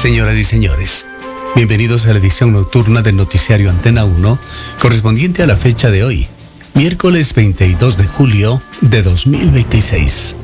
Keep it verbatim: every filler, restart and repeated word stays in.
Señoras y señores, bienvenidos a la edición nocturna del noticiario Antena uno, correspondiente a la fecha de hoy, miércoles veintidós de julio de dos mil veintiséis.